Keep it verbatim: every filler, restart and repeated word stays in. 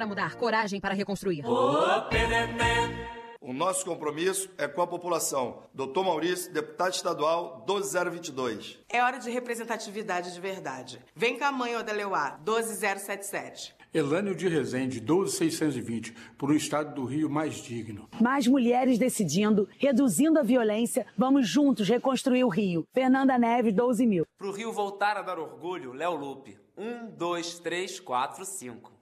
para mudar, coragem para reconstruir. O nosso compromisso é com a população. doutor Maurício, deputado estadual doze zero vinte e dois. É hora de representatividade de verdade. Vem cá, mãe Odeleuá, doze zero setenta e sete. Elânio de Rezende, doze mil seiscentos e vinte, por um estado do Rio mais digno. Mais mulheres decidindo, reduzindo a violência, vamos juntos reconstruir o Rio. Fernanda Neves, doze mil. Pro Rio voltar a dar orgulho, Léo Lupe, um, dois, três, quatro, cinco.